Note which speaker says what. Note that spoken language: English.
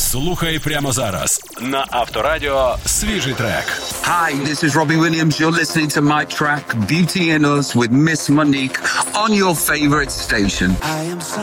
Speaker 1: Слухай прямо зараз на Авторадіо свіжий трек.
Speaker 2: Hi, this is Robbie Williams. You're listening to my track Beauty in Us with Miss Monique on your favorite station.